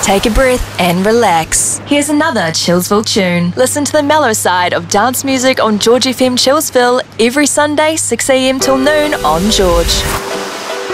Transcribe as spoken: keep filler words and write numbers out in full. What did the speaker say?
take a breath and relax. Here's another Chillsville tune. Listen to the mellow side of dance music on George F M Chillsville every Sunday six a m till noon on George.